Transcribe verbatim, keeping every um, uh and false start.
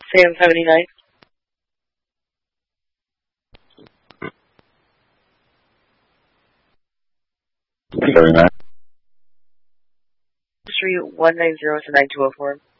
Sam seventy-nine. seventy-nine. Street one nine zero to nine two zero four.